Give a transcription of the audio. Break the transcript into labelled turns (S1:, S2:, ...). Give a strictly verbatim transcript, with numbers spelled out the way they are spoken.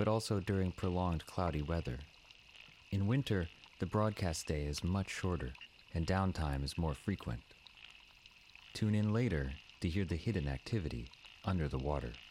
S1: but also during prolonged cloudy weather. In winter, the broadcast day is much shorter, and downtime is more frequent. Tune in later to hear the hidden activity under the water.